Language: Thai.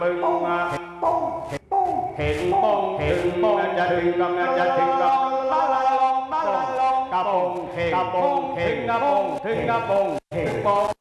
ปึงเห็นปงจะถึงจะถึงกระปงถึงกระปงถึงกระปงเห็นปง